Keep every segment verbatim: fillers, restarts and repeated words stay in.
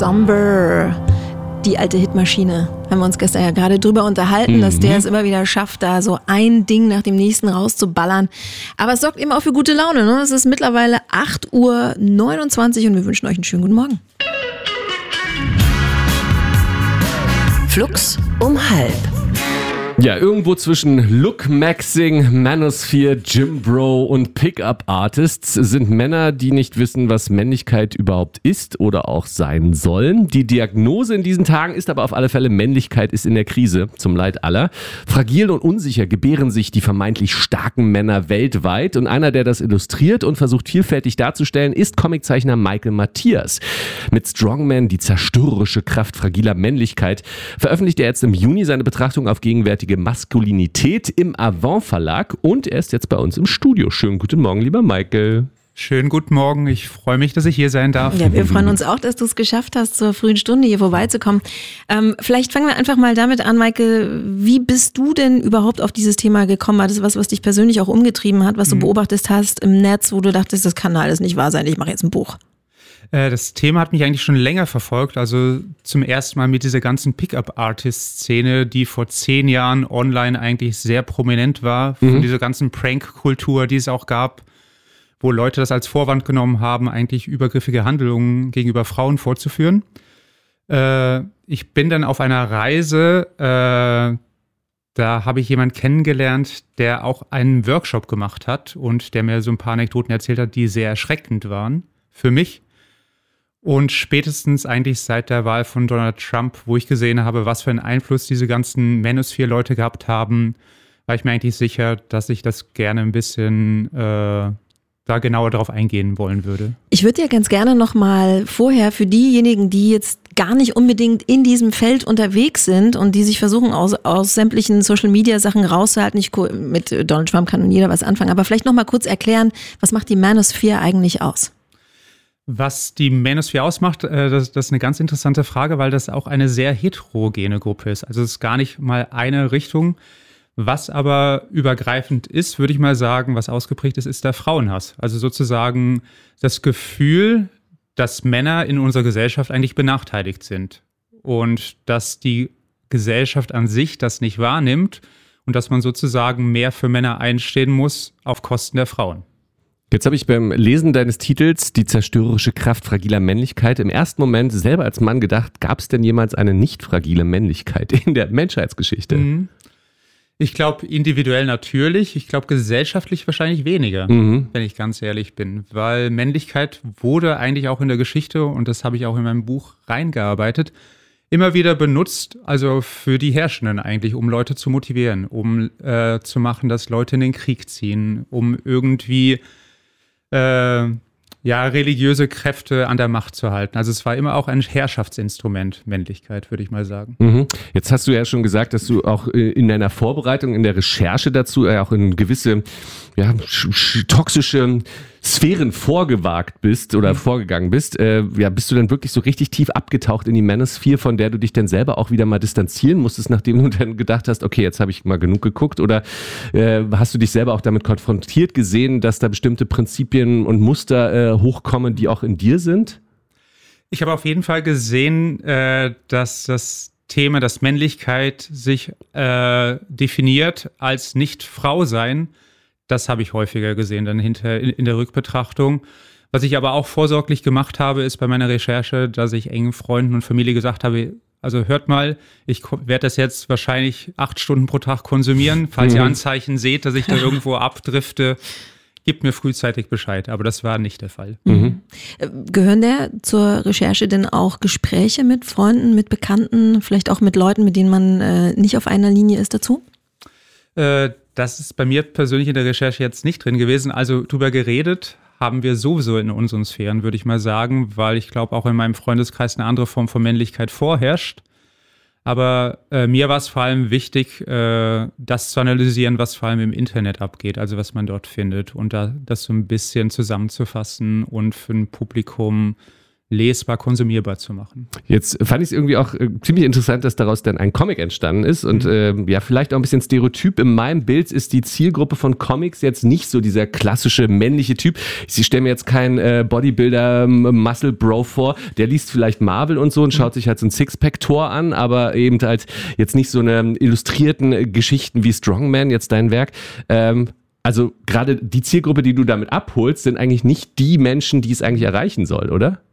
Somber, die alte Hitmaschine. Haben wir uns gestern ja gerade drüber unterhalten, mhm. dass der es immer wieder schafft, da so ein Ding nach dem nächsten rauszuballern. Aber es sorgt eben auch für gute Laune. Ne? Es ist mittlerweile acht Uhr neunundzwanzig und wir wünschen euch einen schönen guten Morgen. Flux um halb. Ja, irgendwo zwischen Look-Maxing, Manosphere, Gym-Bro und Pickup-Artists sind Männer, die nicht wissen, was Männlichkeit überhaupt ist oder auch sein sollen. Die Diagnose in diesen Tagen ist aber auf alle Fälle, Männlichkeit ist in der Krise, zum Leid aller. Fragil und unsicher gebären sich die vermeintlich starken Männer weltweit. Und einer, der das illustriert und versucht vielfältig darzustellen, ist Comiczeichner Michael Matthias. Mit Strongman, die zerstörerische Kraft fragiler Männlichkeit, veröffentlicht er jetzt im Juni seine Betrachtung auf gegenwärtige Maskulinität im Avant Verlag und er ist jetzt bei uns im Studio. Schönen guten Morgen, lieber Michael. Schönen guten Morgen, ich freue mich, dass ich hier sein darf. Ja, wir freuen uns auch, dass du es geschafft hast, zur frühen Stunde hier vorbeizukommen. Ähm, vielleicht fangen wir einfach mal damit an, Michael, wie bist du denn überhaupt auf dieses Thema gekommen? War das was, was dich persönlich auch umgetrieben hat, was du mhm. beobachtet hast im Netz, wo du dachtest, das kann alles nicht wahr sein, ich mache jetzt ein Buch? Das Thema hat mich eigentlich schon länger verfolgt, also zum ersten Mal mit dieser ganzen Pickup-Artist-Szene, die vor zehn Jahren online eigentlich sehr prominent war, von mhm. dieser ganzen Prank-Kultur, die es auch gab, wo Leute das als Vorwand genommen haben, eigentlich übergriffige Handlungen gegenüber Frauen vorzuführen. Äh, ich bin dann auf einer Reise, äh, da habe ich jemanden kennengelernt, der auch einen Workshop gemacht hat und der mir so ein paar Anekdoten erzählt hat, die sehr erschreckend waren für mich. Und spätestens eigentlich seit der Wahl von Donald Trump, wo ich gesehen habe, was für einen Einfluss diese ganzen Manosphere-Leute gehabt haben, war ich mir eigentlich sicher, dass ich das gerne ein bisschen äh, da genauer drauf eingehen wollen würde. Ich würde ja ganz gerne nochmal vorher für diejenigen, die jetzt gar nicht unbedingt in diesem Feld unterwegs sind und die sich versuchen, aus, aus sämtlichen Social-Media-Sachen rauszuhalten, ich, mit Donald Trump kann nun jeder was anfangen, aber vielleicht nochmal kurz erklären, was macht die Manosphere eigentlich aus? Was die Manosphere ausmacht, das, das ist eine ganz interessante Frage, weil das auch eine sehr heterogene Gruppe ist. Also es ist gar nicht mal eine Richtung. Was aber übergreifend ist, würde ich mal sagen, was ausgeprägt ist, ist der Frauenhass. Also sozusagen das Gefühl, dass Männer in unserer Gesellschaft eigentlich benachteiligt sind und dass die Gesellschaft an sich das nicht wahrnimmt und dass man sozusagen mehr für Männer einstehen muss auf Kosten der Frauen. Jetzt habe ich beim Lesen deines Titels Die zerstörerische Kraft fragiler Männlichkeit im ersten Moment selber als Mann gedacht, gab es denn jemals eine nicht fragile Männlichkeit in der Menschheitsgeschichte? Mhm. Ich glaube individuell natürlich, ich glaube gesellschaftlich wahrscheinlich weniger, mhm. wenn ich ganz ehrlich bin. Weil Männlichkeit wurde eigentlich auch in der Geschichte, und das habe ich auch in meinem Buch reingearbeitet, immer wieder benutzt, also für die Herrschenden eigentlich, um Leute zu motivieren, um äh, zu machen, dass Leute in den Krieg ziehen, um irgendwie Äh, ja, religiöse Kräfte an der Macht zu halten. Also es war immer auch ein Herrschaftsinstrument, Männlichkeit, würde ich mal sagen. Mhm. Jetzt hast du ja schon gesagt, dass du auch in deiner Vorbereitung, in der Recherche dazu äh, auch in gewisse ja, sch- sch- toxische Sphären vorgewagt bist oder mhm. vorgegangen bist. Äh, ja, bist du dann wirklich so richtig tief abgetaucht in die Manosphere, von der du dich dann selber auch wieder mal distanzieren musstest, nachdem du dann gedacht hast, okay, jetzt habe ich mal genug geguckt, oder äh, hast du dich selber auch damit konfrontiert gesehen, dass da bestimmte Prinzipien und Muster äh, hochkommen, die auch in dir sind? Ich habe auf jeden Fall gesehen, äh, dass das Thema, dass Männlichkeit sich äh, definiert als Nicht-Frau-Sein. Das habe ich häufiger gesehen dann hinter in, in der Rückbetrachtung. Was ich aber auch vorsorglich gemacht habe, ist bei meiner Recherche, dass ich engen Freunden und Familie gesagt habe, also hört mal, ich werde das jetzt wahrscheinlich acht Stunden pro Tag konsumieren. Falls mhm. ihr Anzeichen seht, dass ich da irgendwo abdrifte, gebt mir frühzeitig Bescheid. Aber das war nicht der Fall. Mhm. Gehören da zur Recherche denn auch Gespräche mit Freunden, mit Bekannten, vielleicht auch mit Leuten, mit denen man äh, nicht auf einer Linie ist, dazu? Äh, Das ist bei mir persönlich in der Recherche jetzt nicht drin gewesen. Also drüber geredet haben wir sowieso in unseren Sphären, würde ich mal sagen, weil ich glaube, auch in meinem Freundeskreis eine andere Form von Männlichkeit vorherrscht. Aber äh, mir war es vor allem wichtig, äh, das zu analysieren, was vor allem im Internet abgeht, also was man dort findet und da, das so ein bisschen zusammenzufassen und für ein Publikum lesbar, konsumierbar zu machen. Jetzt fand ich es irgendwie auch äh, ziemlich interessant, dass daraus dann ein Comic entstanden ist und mhm. äh, ja, vielleicht auch ein bisschen Stereotyp. In meinem Bild ist die Zielgruppe von Comics jetzt nicht so dieser klassische männliche Typ. Ich stelle mir jetzt keinen äh, Bodybuilder Muscle Bro vor, der liest vielleicht Marvel und so und schaut mhm. sich halt so ein Sixpack-Tor an, aber eben halt jetzt nicht so eine illustrierten Geschichten wie Strongman, jetzt dein Werk. Ähm, also gerade die Zielgruppe, die du damit abholst, sind eigentlich nicht die Menschen, die es eigentlich erreichen soll, oder?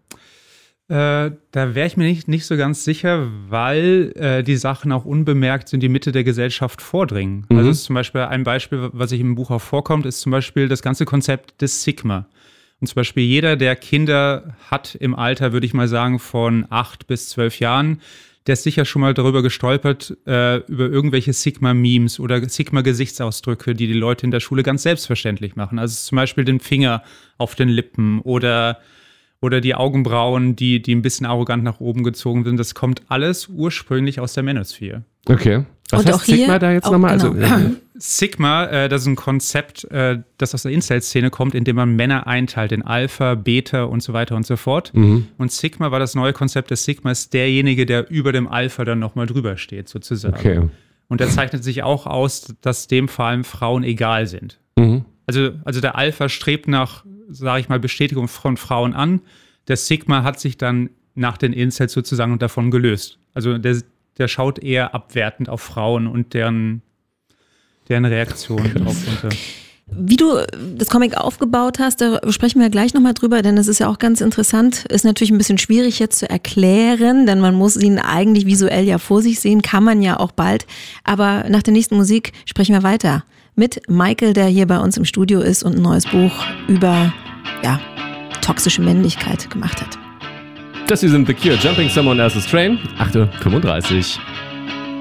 Äh, da wäre ich mir nicht, nicht so ganz sicher, weil äh, die Sachen auch unbemerkt in die Mitte der Gesellschaft vordringen. Mhm. Also ist zum Beispiel ein Beispiel, was ich im Buch auch vorkommt, ist zum Beispiel das ganze Konzept des Sigma. Und zum Beispiel jeder, der Kinder hat im Alter, würde ich mal sagen, von acht bis zwölf Jahren, der ist sicher schon mal darüber gestolpert, äh, über irgendwelche Sigma-Memes oder Sigma-Gesichtsausdrücke, die die Leute in der Schule ganz selbstverständlich machen. Also zum Beispiel den Finger auf den Lippen oder Oder die Augenbrauen, die, die ein bisschen arrogant nach oben gezogen sind. Das kommt alles ursprünglich aus der Manosphere. Okay. Was und heißt auch hier, Sigma da jetzt nochmal? Genau. Also, Sigma, äh, das ist ein Konzept, äh, das aus der Incel-Szene kommt, in dem man Männer einteilt in Alpha, Beta und so weiter und so fort. Mhm. Und Sigma war das neue Konzept des Sigmas, derjenige, der über dem Alpha dann nochmal drüber steht, sozusagen. Okay. Und der zeichnet sich auch aus, dass dem vor allem Frauen egal sind. Mhm. Also, also der Alpha strebt nach, sage ich mal, Bestätigung von Frauen an. Der Sigma hat sich dann nach den Incels sozusagen davon gelöst. Also der, der schaut eher abwertend auf Frauen und deren, deren Reaktionen drauf. Unter. Wie du das Comic aufgebaut hast, da sprechen wir gleich nochmal drüber, denn das ist ja auch ganz interessant. Ist natürlich ein bisschen schwierig jetzt zu erklären, denn man muss ihn eigentlich visuell ja vor sich sehen, kann man ja auch bald. Aber nach der nächsten Musik sprechen wir weiter mit Michael, der hier bei uns im Studio ist und ein neues Buch über, ja, toxische Männlichkeit gemacht hat. Das hier sind The Cure, Jumping Someone Else's Train, acht Uhr fünfunddreißig.